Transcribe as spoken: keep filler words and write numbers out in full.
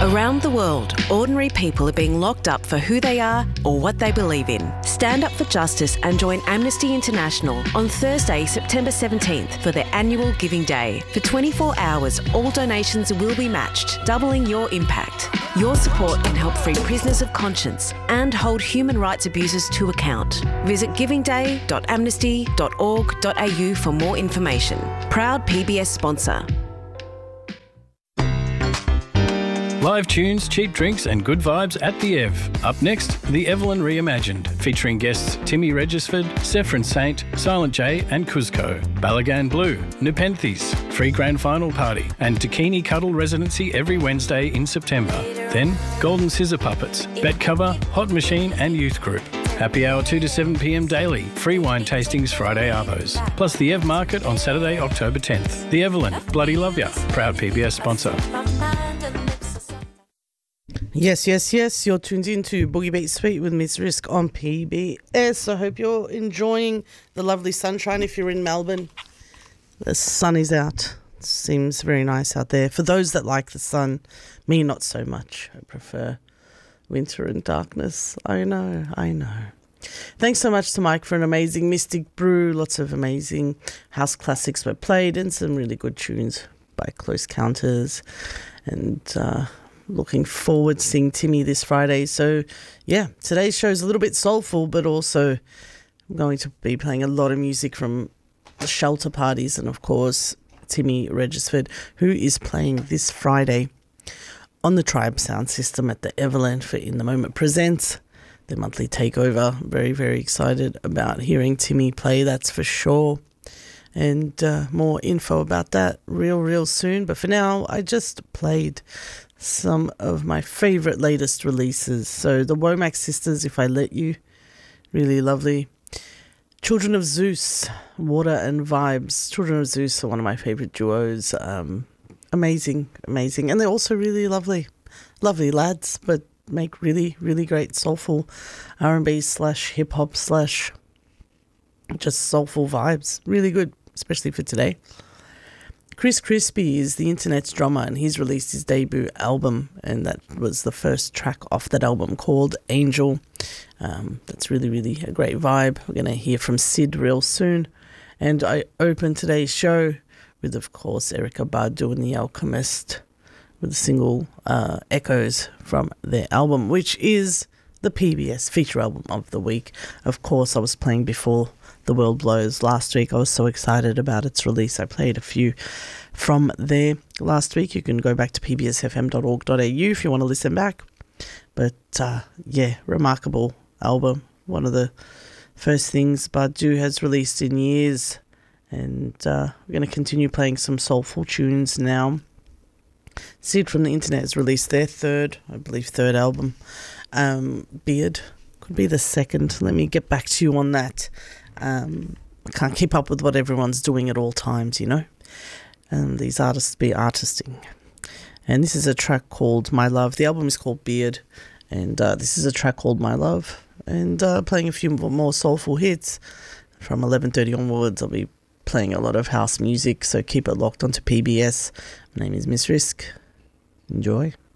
Around the world, ordinary people are being locked up for who they are or what they believe in. Stand up for justice and join Amnesty International on Thursday, September seventeenth for their annual Giving Day. For twenty-four hours, all donations will be matched, doubling your impact. Your support can help free prisoners of conscience and hold human rights abusers to account. Visit giving day dot amnesty dot org dot a u for more information. Proud P B S sponsor. Live tunes, cheap drinks and good vibes at the Ev. Up next, The Evelyn Reimagined, featuring guests Timmy Regisford, Saffron Saint, Silent J and Cuzco, Balagan Blue, Nepenthes, Free Grand Final Party and Dakini Cuddle Residency every Wednesday in September. Then, Golden Scissor Puppets, Bet Cover, Hot Machine and Youth Group. Happy hour two to seven p m daily. Free wine tastings Friday arvos. Plus the Ev Market on Saturday, October tenth. The Evelyn, Bloody Love Ya, proud P B S sponsor. Yes, yes, yes. You're tuned in to Boogie Beat Suite with Miss Risk on P B S. I hope you're enjoying the lovely sunshine if you're in Melbourne. The sun is out. Seems very nice out there. For those that like the sun, me not so much. I prefer winter and darkness. I know, I know. Thanks so much to Mike for an amazing Mystic Brew. Lots of amazing house classics were played and some really good tunes by Close Counters. And uh, looking forward to seeing Timmy this Friday. So, yeah, today's show is a little bit soulful, but also I'm going to be playing a lot of music from the shelter parties and, of course, Timmy Regisford, who is playing this Friday on the Tribe Sound System at the Everland for In The Moment Presents, their monthly takeover. Very, very excited about hearing Timmy play, that's for sure. And uh, more info about that real, real soon. But for now, I just played some of my favourite latest releases. So the Womack Sisters, If I Let You, really lovely. Children of Zeus, Water and Vibes. Children of Zeus are one of my favourite duos. Um, amazing, amazing. And they're also really lovely. Lovely lads, but make really, really great soulful R and B slash hip-hop slash just soulful vibes. Really good, especially for today. Chris Crispy is the internet's drummer and he's released his debut album, and that was the first track off that album called Angel. Um, that's really, really a great vibe. We're going to hear from Sid real soon. And I open today's show with, of course, Erykah Badu and The Alchemist with the single uh, Echoes from their album, which is the P B S feature album of the week. Of course, I was playing Before The World Blows last week. I was so excited about its release. I played a few from there last week. You can go back to p b s f m dot org dot a u if you want to listen back. But uh, yeah, remarkable album. One of the first things Badu has released in years. And uh, we're going to continue playing some soulful tunes now. Sid from the Internet has released their third, I believe, third album. Um, Beard could be the second. Let me get back to you on that. Um, I can't keep up with what everyone's doing at all times, you know. And these artists be artisting. And this is a track called My Love. The album is called Beard. And uh, this is a track called My Love. And uh, playing a few more soulful hits. From eleven thirty onwards, I'll be playing a lot of house music. So keep it locked onto P B S. My name is Miss Risk. Enjoy.